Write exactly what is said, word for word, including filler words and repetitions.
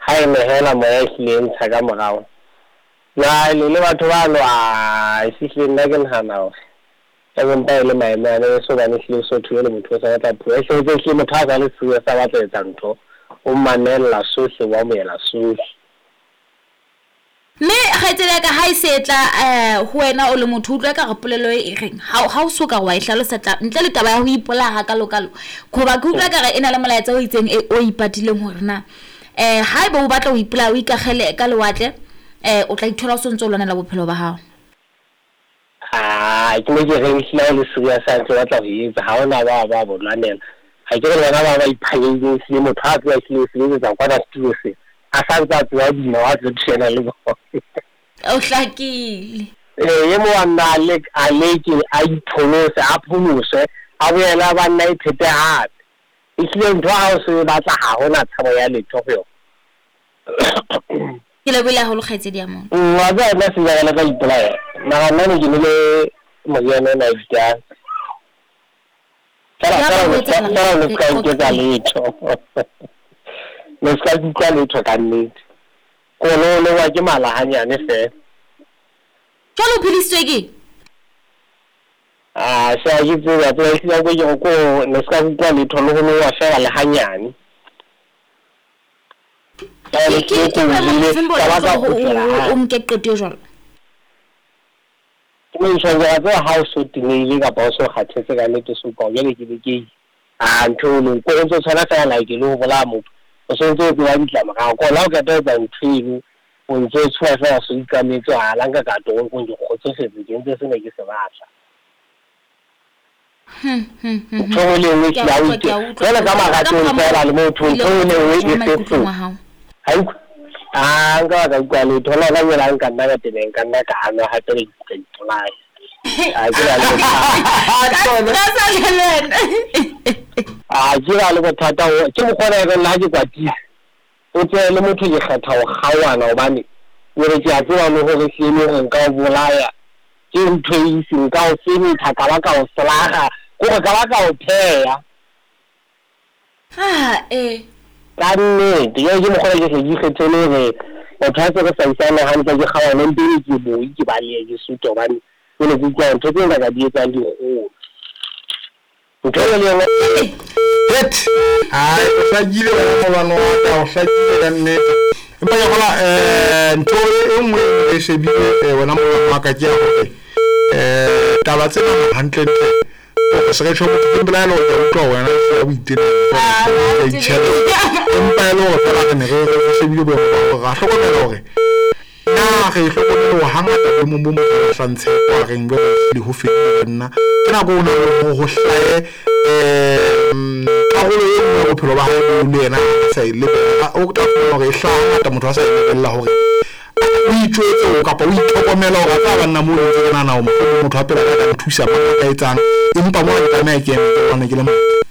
ha ene hela moya hleng tsaka morao la le le batho ba lo a isihle nna ke nahana hore ka bompa ile maemane so ba ne hlile so thuele motho sa batla pho e hlotse hle motho a ga le tsuwe sa batla etsa ntho o manella sohle wa moela sohle me ga tsela ka ha isetla eh ho wena o le motho utlwa ka repolelo e reng ha ha o soka wa ihlalosa tla ntle le taba ya ho ipola ha ka lokalo go ba ke utlwa ka re ena le molaetsa o itseng o ipatileng hore na eh ha ibo o batla ho ipola o ikagele ka lewatle eh o tla ithola o sontse o lwana la bophelo ba hao ah ke mo ke re ihla le serious a tlo batla ho etsa ha ona ba ba bolwanela ha ke re bana ba ba iphanyeng se motho a tla hlile se tsa kwa studio se a sa tsa tsa dino wa tlo tshela le go o hlakile eh ye mo ana le a leke a ipholosa a phomose a boela ba nna ithete hape ihle ntwa ha o se batla ha hona thabo ya letho go ke le bula ho lo khaitse di among wa ba ba se ya la ka ipolaya na na ne ke le mo yana na ita Sara sara sara le ka ke tsa letho le ska ke ka letho ka nnete ko lo lo wa ke mala hanyane fe jalo philisitswe ke ah sa ke tsela tsela se ya go yo ko le ska ke ka letho lo go wa fela le hanyane ke ke ke o nke qeto jalo ke mo itshwara tsa house tinile ka ba so khathetse ka letho so ka jale ke be ke a ntho lo ko ntse tshwana fela like le ho bola motho o se ntse go ya ditla maka ko la ka tsa ntshwele o ntse tshwa fela so ikametse a langa ka to go go khotsefetse ke ntse se ne ke se batla hm hm hm tlo le le ya o ke tsela ka maka tlo fela le motho tlo le we e se hai ah nga ga kwa le thola la yela nka nna ka teng ka nna ka ana ha tele ke tlolai a ke la le ka sa lelena a ke la le bothata o ke mo gona ga nna ke kwati o tse le motho ke kgetha o gawana obane o re ke a tswa le gore se le go nka bolaya ke ntho e seng ka o sene thaka ba ka o slaga go ga ba ka o theya ah eh kanne di yo mo gore ke ke kgethele re o tshwatse go saisana hantle ke gawa le ntse ke boi ke ba le ke suto ba ne le ke tla ntse ke nga di etsa di go ntho le le et ai o sa gile o ba no ta o sa gile ka nne empa ya gola eh ntho e nngwe e se bi e wena mo wa ka ja eh taba tsena hantle o se re tsho mo tla lo o tlo wena se o itene e tshelo empa lo fela ke ne re se bi bo ga hlokomela hore na re hlokomela ho hangata le mo mo sa ntshe wa re ngwe le ho fetela nna tsena go na go go hlae eh ka go le mo bophelo ba hae le yena sa ile o ka tsona re hlanga ta motho a sa ile hore o itshwetse o ka pa o ithokomela hore ka bana mo le tsena na o motho a pela ka thusa ba ka etsang empa mo ka nna ke eme ke bona ke le